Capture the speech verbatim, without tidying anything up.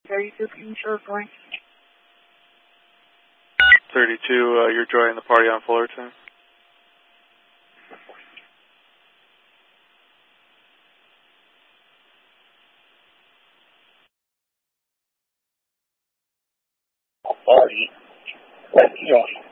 thirty-two, can you show us going? thirty-two, uh, you're joining the party on Fullerton. Party. Let's join.